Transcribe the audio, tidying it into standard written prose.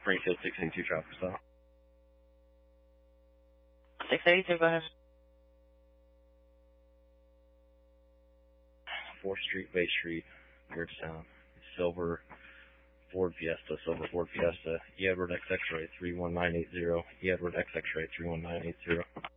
Springfield 682 traffic stop. 682, go ahead. 4th Street, Bay Street, Georgetown. Silver Ford Fiesta, E. Edward X X-ray 31980, E. Edward X X-ray 31980.